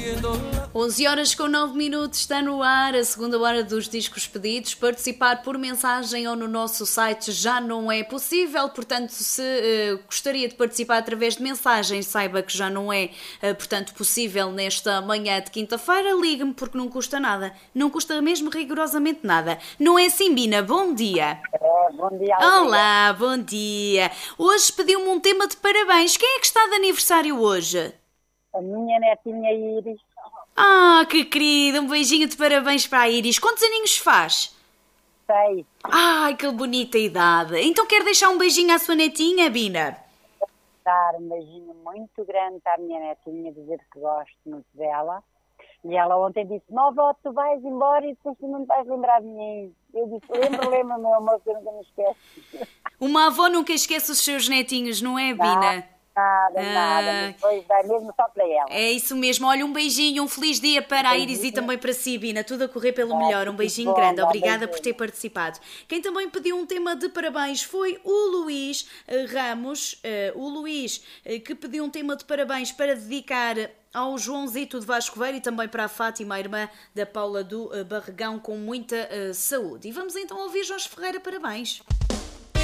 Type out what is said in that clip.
11 horas com 9 minutos, está no ar a segunda hora dos discos pedidos. Participar por mensagem ou no nosso site já não é possível, portanto, se gostaria de participar através de mensagem, saiba que já não é, portanto, possível nesta manhã de quinta-feira. Ligue-me porque não custa nada, não custa mesmo rigorosamente nada. Não é assim, Bina? Bom dia. Bom dia. Olá, bom dia. Hoje pediu-me um tema de parabéns. Quem é que está de aniversário hoje? A minha netinha Iris. Ah, que querida, um beijinho de parabéns para a Iris. Quantos aninhos faz? 6. Ai, que bonita idade. Então quer deixar um beijinho à sua netinha, Bina? Dar um beijinho muito grande para a minha netinha, dizer que gosto muito dela. E ela ontem disse: "Vó, tu vais embora e depois tu não te vais lembrar de mim." Eu disse: lembra, meu amor, que eu nunca me esqueço. Uma avó nunca esquece os seus netinhos, não é, Bina? Nada. Depois vai mesmo só para ela. É isso mesmo. Olha, um beijinho, um feliz dia para a Iris e também para si, Bina. Tudo a correr pelo melhor. Um beijinho grande. Obrigada por ter participado. Quem também pediu um tema de parabéns foi o Luís Ramos. O Luís, que pediu um tema de parabéns para dedicar ao Joãozito de Vasco Veiro e também para a Fátima, a irmã da Paula do Barregão, com muita saúde. E vamos então ouvir Jorge Ferreira, parabéns.